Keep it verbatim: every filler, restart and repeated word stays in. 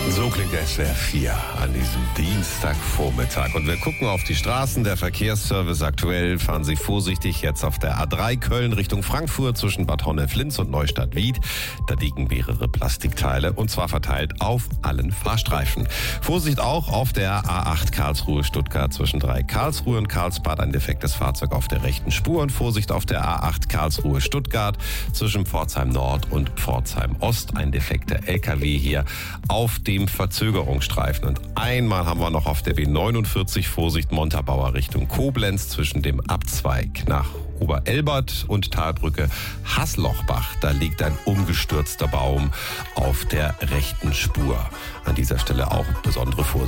So klingt S W R vier an diesem Dienstagvormittag. Und wir gucken auf die Straßen. Der Verkehrsservice aktuell. Fahren Sie vorsichtig jetzt auf der A drei Köln Richtung Frankfurt zwischen Bad Honnef-Linz und Neustadt-Wied. Da liegen mehrere Plastikteile und zwar verteilt auf allen Fahrstreifen. Vorsicht auch auf der A acht Karlsruhe-Stuttgart zwischen drei Karlsruhe und Karlsbad. Ein defektes Fahrzeug auf der rechten Spur. Und Vorsicht auf der A acht Karlsruhe-Stuttgart zwischen Pforzheim Nord und Pforzheim Ost. Ein defekter L K W hier auf dem Verzögerungsstreifen. Und einmal haben wir noch auf der B neunundvierzig Vorsicht Montabaur Richtung Koblenz zwischen dem Abzweig nach Oberelbert und Talbrücke Haßlochbach. Da liegt ein umgestürzter Baum auf der rechten Spur. An dieser Stelle auch besondere Vorsicht.